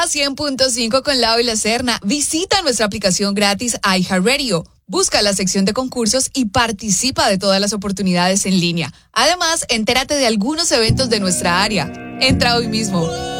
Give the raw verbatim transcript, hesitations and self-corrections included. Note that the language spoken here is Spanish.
Mega cien punto cinco con Lau y la Serna. Visita nuestra aplicación gratis iHeartRadio. Busca la sección de concursos y participa de todas las oportunidades en línea. Además, entérate de algunos eventos de nuestra área. Entra hoy mismo.